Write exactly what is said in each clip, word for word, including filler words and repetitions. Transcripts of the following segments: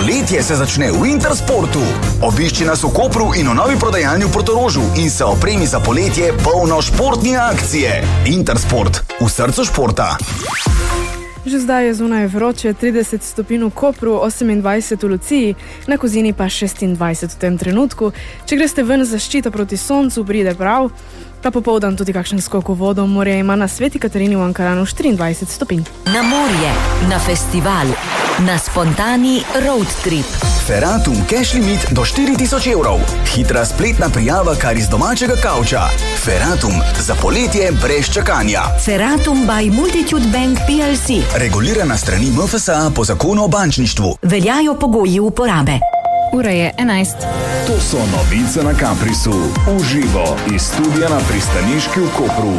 Poletje se začne v Intersportu. Obišči nas v Kopru in v novi prodajalni v Portorožu in se opremi za poletje polno športne akcije. Intersport, v srcu športa. Že zdaj je zunaj vroče, trideset stopinj v Kopru, osemindvajset v Luciji, na Kozini pa šestindvajset v tem trenutku. Če greste ven za zaščito proti soncu, pride prav. Ta popoldan tudi kakšen skok v vodo. Morje ima na Sveti Katarini v Ankaranu štiriindvajset stopinj. Na morje, na festival, na spontani road trip. Ferratum cash limit do štiri tisoč evrov. Hitra spletna prijava kar iz domačega kavča. Ferratum za poletje brez čakanja. Ferratum by Multitude Bank P L C. Regulirana strani M F S A po zakonu o bančništvu. Veljajo pogoji uporabe. Ura je enajst. To so novice na Caprisu. Uživo iz studia na Pristaniški v Kopru.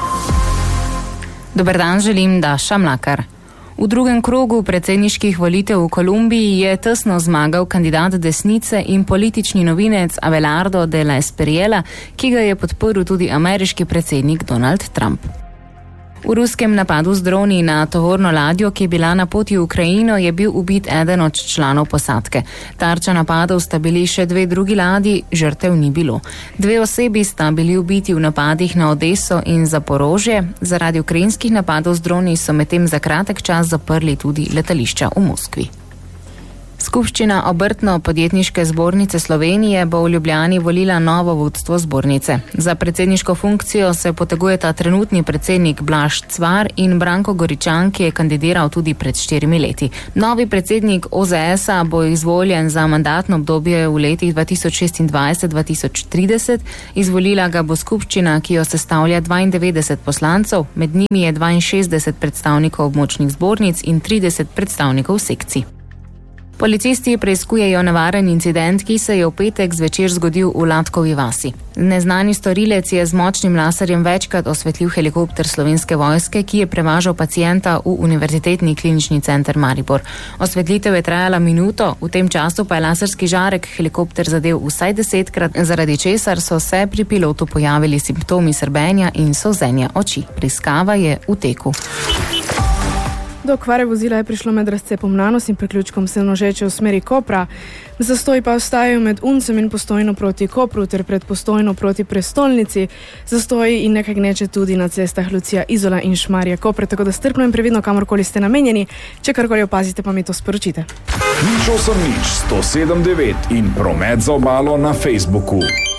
Dober dan, želim Daša Mlakar. V drugem krogu predsedniških volitev v Kolumbiji je tesno zmagal kandidat desnice in politični novinec Abelardo de la Espriella, ki ga je podprl tudi ameriški predsednik Donald Trump. V ruskem napadu z droni na tovorno ladjo, ki je bila na poti v Ukrajino, je bil ubit eden od članov posadke. Tarča napadov sta bili še dve drugi ladji, žrtev ni bilo. Dve osebi sta bili ubiti v napadih na Odeso in Zaporožje. Zaradi ukrajinskih napadov z droni so medtem za kratek čas zaprli tudi letališča v Moskvi. Skupščina Obrtno-podjetniške zbornice Slovenije bo v Ljubljani volila novo vodstvo zbornice. Za predsedniško funkcijo se potegujeta trenutni predsednik Blaž Cvar in Branko Goričan, ki je kandidiral tudi pred štirimi leti. Novi predsednik O Z S-a bo izvoljen za mandatno obdobje v letih dva tisoč šestindvajset do dva tisoč trideset. Izvolila ga bo skupščina, ki jo sestavlja dvaindevetdeset poslancev, med njimi je dvainšestdeset predstavnikov območnih zbornic in trideset predstavnikov sekcij. Policisti preiskujejo nevaren incident, ki se je v petek zvečer zgodil v Latkovi vasi. Neznani storilec je z močnim laserjem večkrat osvetlil helikopter Slovenske vojske, ki je prevažal pacienta v Univerzitetni klinični center Maribor. Osvetlitev je trajala minuto, v tem času pa je laserski žarek helikopter zadel vsaj desetkrat, zaradi česar so se pri pilotu pojavili simptomi srbenja in solzenja oči. Preiskava je v teku. Do okvare vozila je prišlo med razcepom Nanos in priključkom Senožeče v smeri Kopra. Zastoji pa ostajajo med Uncem in Postojno proti Kopru ter pred Postojno proti prestolnici. Zastoji in nekaj gneče tudi na cestah Lucija, Izola in Šmarje Kopre, tako da strpno in previdno kamorkoli ste namenjeni. Če karkoli opazite, pa mi to sporočite. Nič osem nič, sto sedem devet in promet za obalo na Facebooku.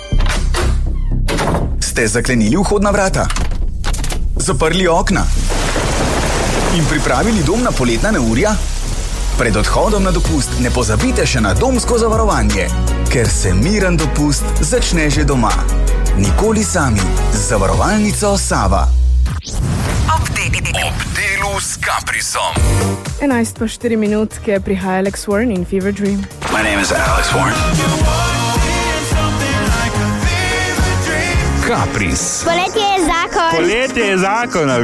Ste zaklenili vhodna vrata? Zaprli okna? In pripravili dom na poletna neurja? Pred odhodom na dopust ne pozabite še na domsko zavarovanje, ker se miren dopust začne že doma. Nikoli sami z zavarovalnico Sava. Ob delu s Caprisom. enajst pa štiri minutke, prihaja Alex Warren in Fever Dream. My name is Alex Warren. Capris. Poletje je zakon. Poletje je zakon, ali